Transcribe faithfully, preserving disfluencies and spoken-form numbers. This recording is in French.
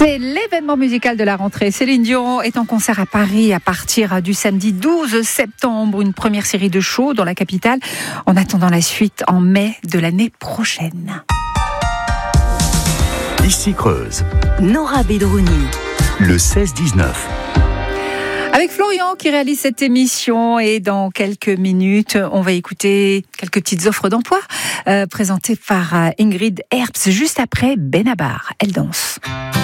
C'est l'événement musical de la rentrée. Céline Dion est en concert à Paris à partir du samedi douze septembre. Une première série de shows dans la capitale, en attendant la suite en mai de l'année prochaine. Ici Creuse. Nora Bedrouni. Le seize dix-neuf. Avec Florian qui réalise cette émission, et dans quelques minutes, on va écouter quelques petites offres d'emploi euh, présentées par Ingrid Herbst juste après Benabar. Elle danse.